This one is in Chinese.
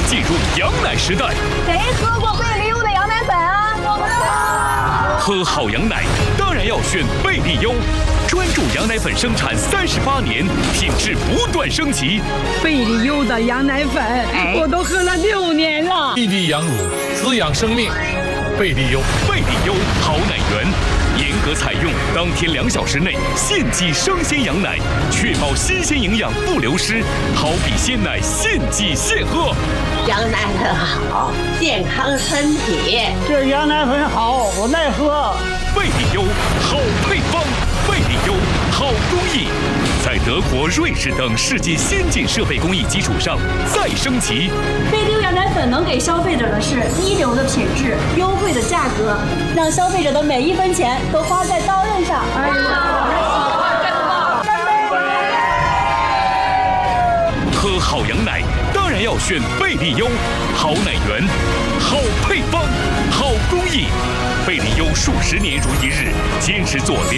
进入羊奶时代。 谁喝过贝利优的羊奶粉啊？我们喝好羊奶当然要选贝利优，专注羊奶粉生产38年，品质不断升级。 贝利优的羊奶粉，我都喝了6年了。 滴滴羊乳，滋养生命。贝利优， 贝利优好奶源，严格采用当天2小时内现挤生鲜羊奶，确保新鲜营养不流失，好比鲜奶现挤现喝。 羊奶粉好，健康身体。 这羊奶粉好，我耐喝。 贝利优好配方，贝利优好工艺，在德国、瑞士等世界先进设备工艺基础上再升级。 贝利优羊奶粉能给消费者的是一流的品质、优惠的价格，让消费者的每1分钱都花在刀刃上。 喝好羊奶当然要选贝利优，好奶源，好配方，好工艺。贝利优数10年如一日，坚持做